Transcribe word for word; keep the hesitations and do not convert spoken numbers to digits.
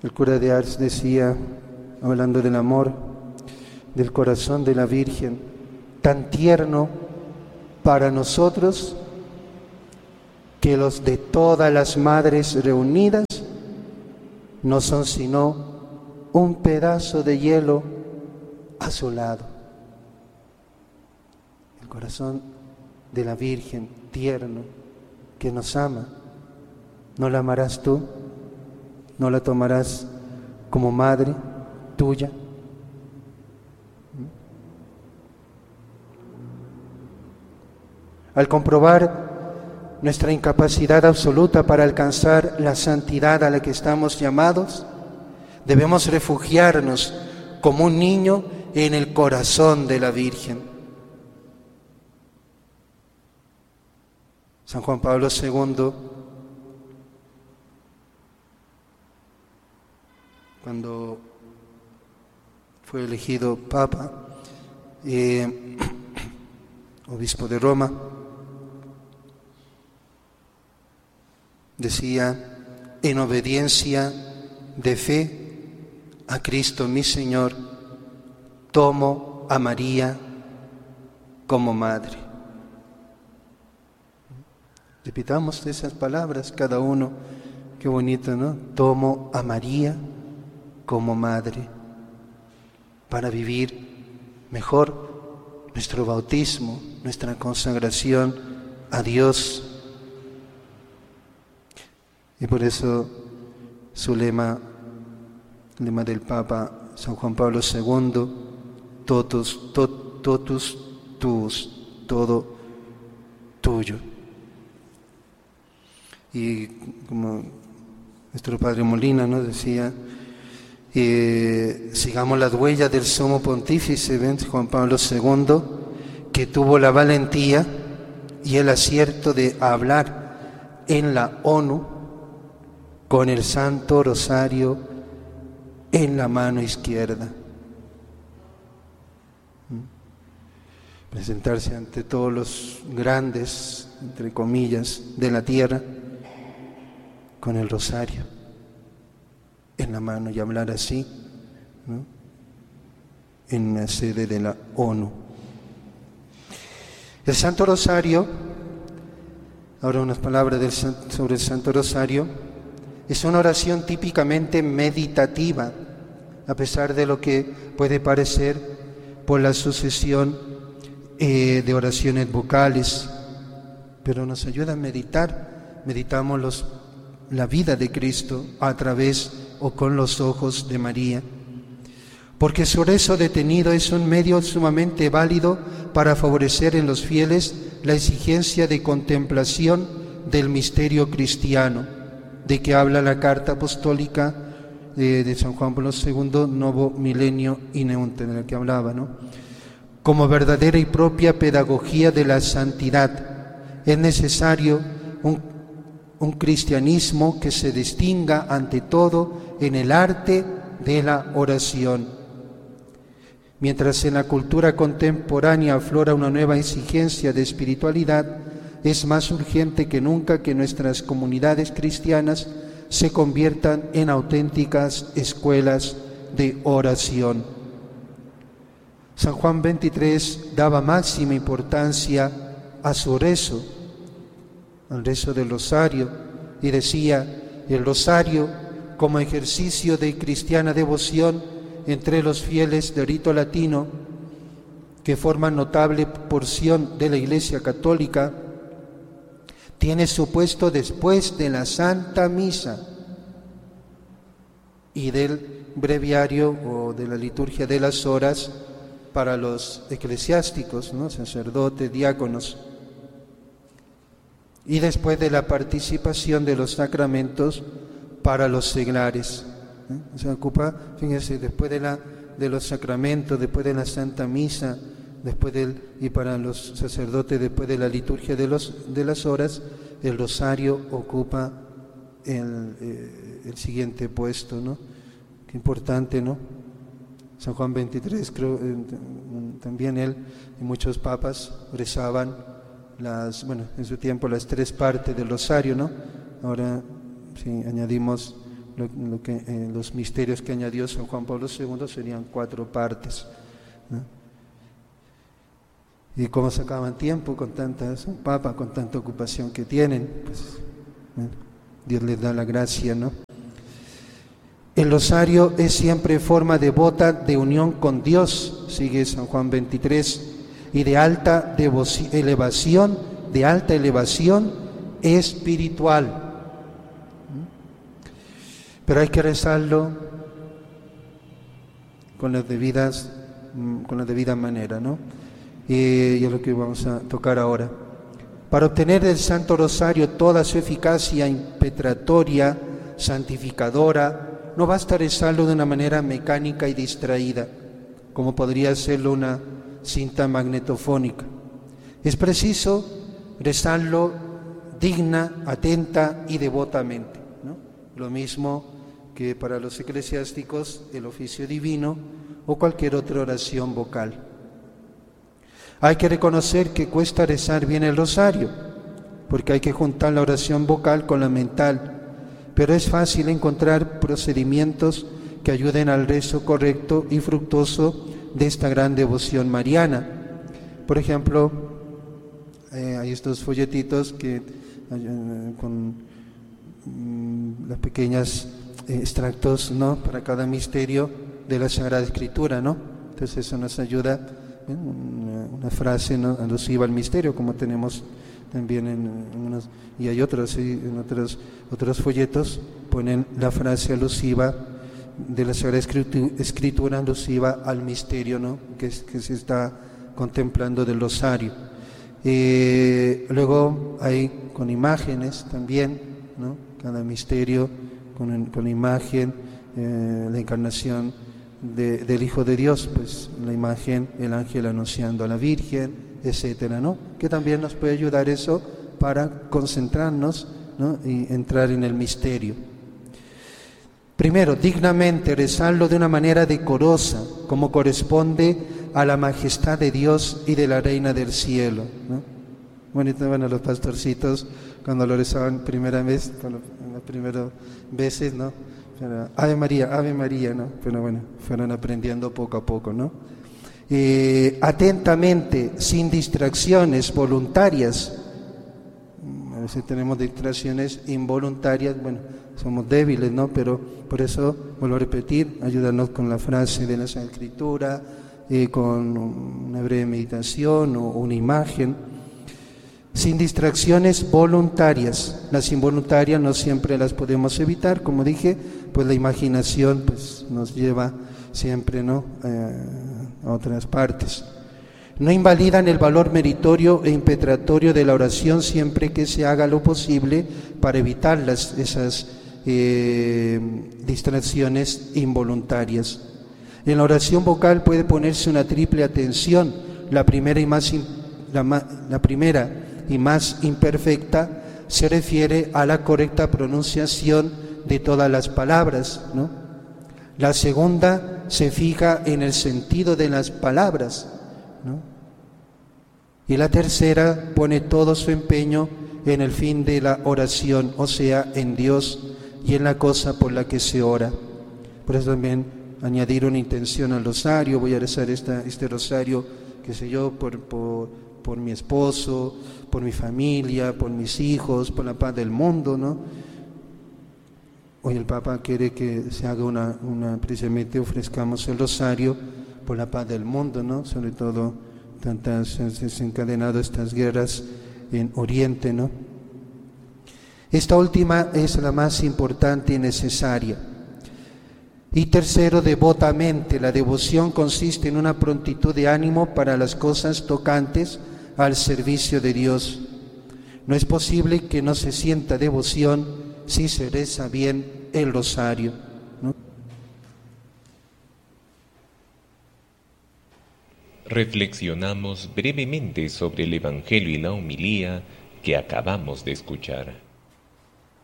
El cura de Ars decía, hablando del amor, del corazón de la Virgen, tan tierno para nosotros que los de todas las madres reunidas no son sino un pedazo de hielo a su lado. El corazón de la Virgen tierno que nos ama, ¿no la amarás tú? ¿No la tomarás como madre tuya? Al comprobar nuestra incapacidad absoluta para alcanzar la santidad a la que estamos llamados, debemos refugiarnos como un niño en el corazón de la Virgen. San Juan Pablo segundo, cuando fue elegido Papa, eh, obispo de Roma, decía, en obediencia de fe a Cristo mi Señor, tomo a María como madre. Repitamos esas palabras cada uno, qué bonito, ¿no? Tomo a María como madre para vivir mejor nuestro bautismo, nuestra consagración a Dios. Y por eso su lema, el lema del Papa San Juan Pablo segundo, totus, tot, totus tuus, todo tuyo. Y como nuestro padre Molina nos decía, eh, sigamos las huellas del sumo pontífice ¿ven? Juan Pablo segundo, que tuvo la valentía y el acierto de hablar en la ONU con el Santo Rosario en la mano izquierda. Presentarse ante todos los grandes, entre comillas, de la tierra con el rosario en la mano y hablar así, ¿no? En la sede de la ONU. El Santo Rosario, ahora unas palabras del, sobre el Santo Rosario, es una oración típicamente meditativa, a pesar de lo que puede parecer por la sucesión eh, de oraciones vocales, pero nos ayuda a meditar. Meditamos los, la vida de Cristo a través o con los ojos de María, porque su rezo detenido es un medio sumamente válido para favorecer en los fieles la exigencia de contemplación del misterio cristiano, de que habla la carta apostólica de, de San Juan Pablo segundo, Novo Milenio Ineunte, de la que hablaba, ¿no? Como verdadera y propia pedagogía de la santidad, es necesario un, un cristianismo que se distinga ante todo en el arte de la oración. Mientras en la cultura contemporánea aflora una nueva exigencia de espiritualidad, es más urgente que nunca que nuestras comunidades cristianas se conviertan en auténticas escuelas de oración. San Juan veintitrés daba máxima importancia a su rezo, al rezo del rosario, y decía, el rosario como ejercicio de cristiana devoción entre los fieles de rito latino, que forman notable porción de la Iglesia Católica, tiene su puesto después de la Santa Misa y del breviario o de la liturgia de las horas para los eclesiásticos, ¿no? Sacerdotes, diáconos, y después de la participación de los sacramentos para los seglares. ¿eh? Se ocupa, fíjense, después de, la, de los sacramentos, después de la Santa Misa, después del, y para los sacerdotes después de la liturgia de, los, de las horas, el rosario ocupa el, eh, el siguiente puesto, ¿no? Qué importante, ¿no? San Juan veintitrés, creo, eh, también él y muchos papas rezaban las, bueno, en su tiempo las tres partes del rosario, ¿no? Ahora sí, añadimos lo, lo que, eh, los misterios que añadió San Juan Pablo segundo serían cuatro partes, ¿no? Y cómo sacaban tiempo con tantas, un papa con tanta ocupación que tienen, pues bueno, Dios les da la gracia, ¿no? El rosario es siempre forma devota de unión con Dios, sigue San Juan veintitrés, y de alta devoción, elevación, de alta elevación espiritual. Pero hay que rezarlo con las debidas, con la debida manera, ¿no? Y es lo que vamos a tocar ahora. Para obtener del Santo Rosario toda su eficacia impetratoria, santificadora, no basta rezarlo de una manera mecánica y distraída, como podría hacerlo una cinta magnetofónica. Es preciso rezarlo digna, atenta y devotamente, ¿no? Lo mismo que para los eclesiásticos el oficio divino o cualquier otra oración vocal. Hay que reconocer que cuesta rezar bien el rosario, porque hay que juntar la oración vocal con la mental, pero es fácil encontrar procedimientos que ayuden al rezo correcto y fructuoso de esta gran devoción mariana. Por ejemplo, eh, hay estos folletitos que eh, con mm, las pequeñas eh, extractos, ¿no?, para cada misterio de la Sagrada Escritura, ¿no? Entonces eso nos ayuda, ¿eh? una, una frase, ¿no?, alusiva al misterio, como tenemos también en, en unos, y hay otros, en otros, otros folletos ponen la frase alusiva de la Sagrada Escritura, alusiva al misterio, ¿no?, que, que se está contemplando del rosario. Eh, luego hay con imágenes también, ¿no?, cada misterio con, con imagen, eh, la encarnación de, del Hijo de Dios, pues la imagen, el ángel anunciando a la Virgen, etcétera, ¿no?, que también nos puede ayudar eso para concentrarnos, ¿no?, y entrar en el misterio. Primero, dignamente rezarlo de una manera decorosa, como corresponde a la majestad de Dios y de la Reina del Cielo, ¿no? Bueno, bueno, los pastorcitos cuando lo rezaban primera vez, las primeras veces, ¿no?, pero, Ave María, Ave María, ¿no? Pero bueno, fueron aprendiendo poco a poco, ¿no? Eh, atentamente, sin distracciones voluntarias. A veces tenemos distracciones involuntarias, bueno, somos débiles, ¿no? Pero por eso, vuelvo a repetir, ayúdanos con la frase de la Sagrada Escritura, eh, con una breve meditación o una imagen. Sin distracciones voluntarias. Las involuntarias no siempre las podemos evitar, como dije, pues la imaginación pues, nos lleva siempre, ¿no?, eh, a otras partes. No invalidan el valor meritorio e impetratorio de la oración siempre que se haga lo posible para evitar las, esas eh, distracciones involuntarias. En la oración vocal puede ponerse una triple atención. La primera y más, la, la primera y más imperfecta se refiere a la correcta pronunciación de todas las palabras, ¿no? La segunda se fija en el sentido de las palabras, ¿no? Y la tercera pone todo su empeño en el fin de la oración, o sea, en Dios y en la cosa por la que se ora. Por eso también añadir una intención al rosario. Voy a rezar esta, este rosario, qué sé yo, por, por, por mi esposo, por mi familia, por mis hijos, por la paz del mundo, ¿no? Hoy el Papa quiere que se haga una, una, precisamente ofrezcamos el rosario por la paz del mundo, ¿no? Sobre todo tantas desencadenado estas guerras en Oriente, ¿no? Esta última es la más importante y necesaria. Y tercero, devotamente. La devoción consiste en una prontitud de ánimo para las cosas tocantes al servicio de Dios. No es posible que no se sienta devoción si se reza bien el rosario, ¿no? Reflexionamos brevemente sobre el Evangelio y la homilía que acabamos de escuchar.